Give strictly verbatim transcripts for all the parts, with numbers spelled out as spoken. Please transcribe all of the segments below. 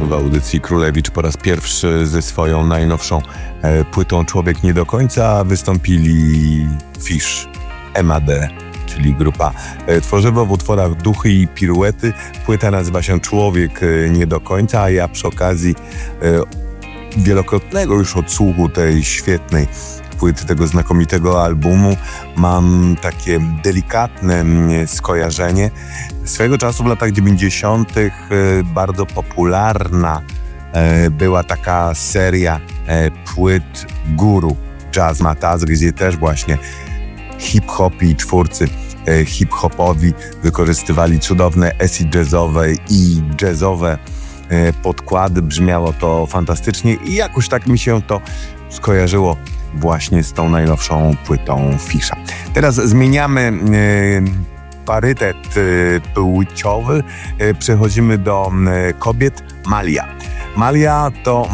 W audycji Królewicz po raz pierwszy ze swoją najnowszą e, płytą Człowiek nie do końca wystąpili Fish, M A D, czyli grupa e, Tworzywo w utworach Duchy i Piruety. Płyta nazywa się Człowiek e, nie do końca, a ja przy okazji e, wielokrotnego już odsłuchu tej świetnej płyty, tego znakomitego albumu, mam takie delikatne skojarzenie. Swego czasu w latach dziewięćdziesiątych bardzo popularna była taka seria płyt Guru, Jazz Mataz, gdzie też właśnie hip-hop i twórcy hip-hopowi wykorzystywali cudowne acid jazzowe i jazzowe podkłady. Brzmiało to fantastycznie i jakoś tak mi się to skojarzyło właśnie z tą najnowszą płytą Fisha. Teraz zmieniamy e, parytet e, płciowy. E, przechodzimy do e, kobiet. Malia. Malia to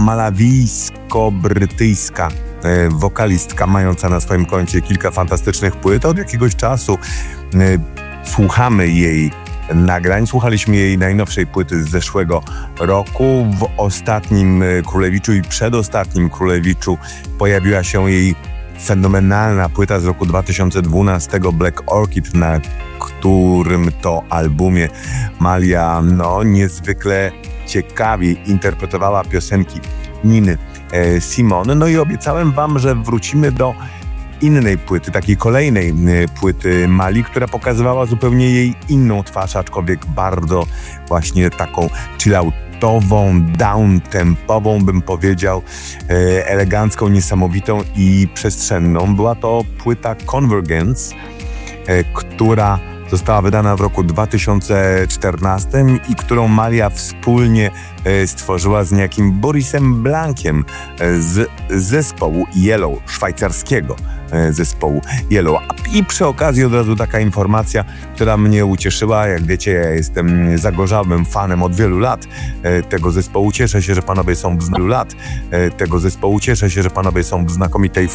malawijsko-brytyjska e, wokalistka mająca na swoim koncie kilka fantastycznych płyt. Od jakiegoś czasu e, słuchamy jej nagrań. Słuchaliśmy jej najnowszej płyty z zeszłego roku. W ostatnim Królewiczu i przedostatnim Królewiczu pojawiła się jej fenomenalna płyta z roku dwa tysiące dwunastego Black Orchid, na którym to albumie Malia no, niezwykle ciekawie interpretowała piosenki Niny e, Simone. No i obiecałem wam, że wrócimy do innej płyty, takiej kolejnej płyty Mali, która pokazywała zupełnie jej inną twarz, aczkolwiek bardzo właśnie taką chilloutową, down-tempową, bym powiedział, elegancką, niesamowitą i przestrzenną. Była to płyta Convergence, która została wydana w roku dwa tysiące czternastym i którą Malia wspólnie stworzyła z niejakim Borisem Blankiem z zespołu Yellow, szwajcarskiego zespołu Yellow. I przy okazji od razu taka informacja, która mnie ucieszyła. Jak wiecie, ja jestem zagorzałym fanem od wielu lat tego zespołu. Cieszę się, że panowie są w wielu lat tego zespołu. Cieszę się, że panowie są w znakomitej